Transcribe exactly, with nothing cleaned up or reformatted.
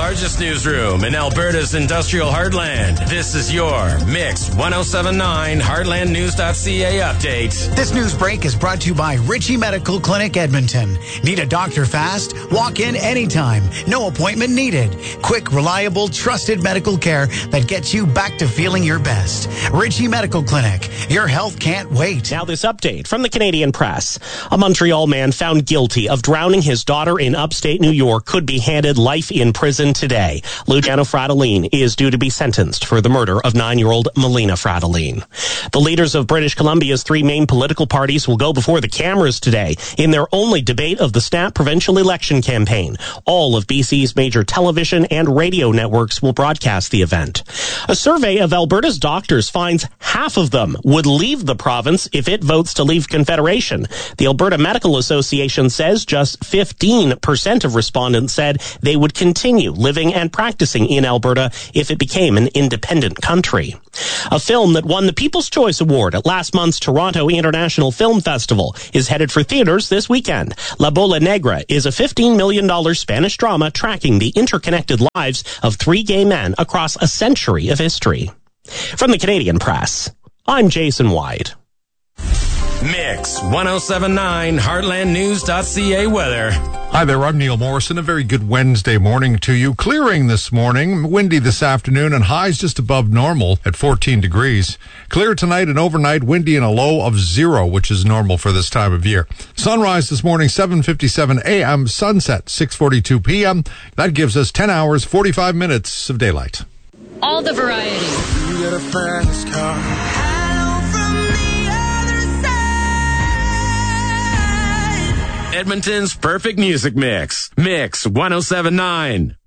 largest newsroom in Alberta's industrial heartland. This is your Mix ten seventy-nine heartland news dot c a update. This news break is brought to you by Ritchie Medical Clinic Edmonton. Need a doctor fast? Walk in anytime. No appointment needed. Quick, reliable, trusted medical care that gets you back to feeling your best. Ritchie Medical Clinic. Your health can't wait. Now this update from the Canadian Press. A Montreal man found guilty of drowning his daughter in upstate New York could be handed life in prison today. Luciano Fratellin is due to be sentenced for the murder of nine-year-old Melina Fratellin. The leaders of British Columbia's three main political parties will go before the cameras today in their only debate of the snap provincial election campaign. All of B C's major television and radio networks will broadcast the event. A survey of Alberta's doctors finds half of them would leave the province if it votes to leave Confederation. The Alberta Medical Association says just fifteen percent of respondents said they would continue living and practicing in Alberta if it became an independent country. A film that won the People's Choice Award at last month's Toronto International Film Festival is headed for theaters this weekend. La Bola Negra is a fifteen million dollars Spanish drama tracking the interconnected lives of three gay men across a century of history. From the Canadian Press, I'm Jason White. Mix ten seventy-nine heartland news dot c a weather. Hi there, I'm Neil Morrison. A very good Wednesday morning to you. Clearing this morning, windy this afternoon, and highs just above normal at fourteen degrees. Clear tonight and overnight, windy and a low of zero, which is normal for this time of year. Sunrise this morning, seven fifty-seven a.m., sunset, six forty-two p.m. That gives us ten hours, forty-five minutes of daylight. All the variety. You got a fast car. Edmonton's perfect music mix. Mix ten seventy-nine.